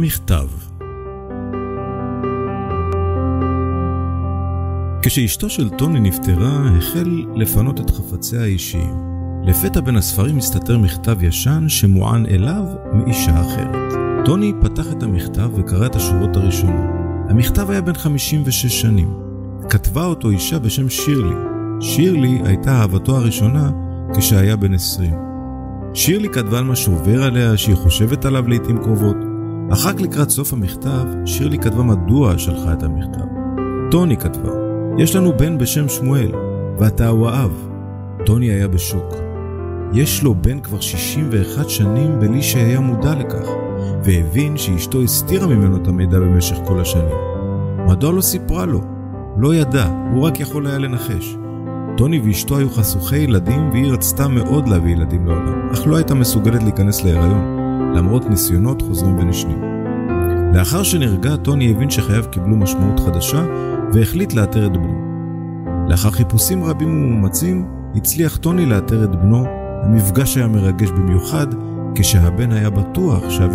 המכתב. כשאשתו של טוני נפטרה, החל לפנות את חפציה האישיים. לפתע בין הספרים מסתתר מכתב ישן שמוען אליו מאישה אחרת. טוני פתח את המכתב וקרא את השורות הראשונות. המכתב היה בן 56 שנים. כתבה אותו אישה בשם שירלי. שירלי הייתה אהבתו הראשונה כשהיה בן 20. שירלי כתבה על מה שעובר עליה, שהיא חושבת עליו לעתים קרובות. אך רק לקראת סוף המכתב, שירלי כתבה מדוע שלחה את המכתב. טוני כתבה, יש לנו בן בשם שמואל, ואתה הוא האב. טוני היה בשוק. יש לו בן כבר 61 שנים בלי שהיה מודע לכך, והבין שאשתו הסתירה ממנו את המידע במשך כל השנים. מדוע לא סיפרה לו? לא ידע, הוא רק יכול היה לנחש. טוני ואשתו היו חסוכי ילדים, והיא רצתה מאוד להביא ילדים לעולם, אך לא הייתה מסוגלת להיכנס להיריון, למרות ניסיונות חוזרים ונשנים. לאחר שנרגע, טוני הבין שחייו קיבלו משמעות חדשה, והחליט לאתר את בנו. לאחר חיפושים רבים ומאמצים, הצליח טוני לאתר את בנו. המפגש היה מרגש במיוחד, כשהבן היה בטוח שאביו